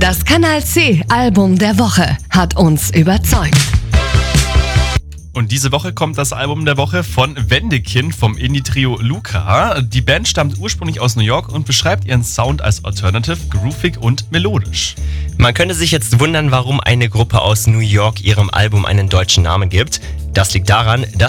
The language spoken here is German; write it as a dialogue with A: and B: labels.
A: Das Kanal C Album der Woche hat uns überzeugt.
B: Und diese Woche kommt das Album der Woche von Wendekind vom Indie-Trio Luca. Die Band stammt ursprünglich aus New York und beschreibt ihren Sound als alternative, groovig und melodisch.
C: Man könnte sich jetzt wundern, warum eine Gruppe aus New York ihrem Album einen deutschen Namen gibt. Das liegt daran, dass